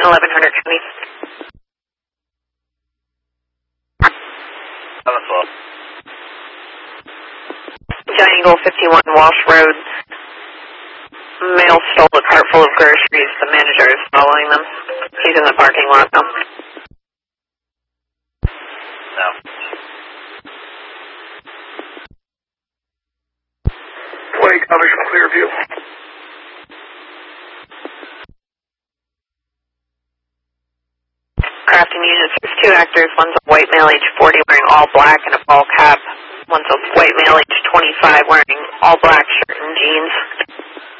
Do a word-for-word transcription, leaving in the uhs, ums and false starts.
eleven hundred County. seven twelve. Triangle fifty-one Walsh Road. Male stole a cart full of groceries. The manager is following them. He's in the parking lot now. No. twenty coverage from Clearview. Crafting units, there's two actors. One's a white male, age forty, wearing all black and a ball cap. One's a white male, age twenty-five, wearing all black shirt and jeans.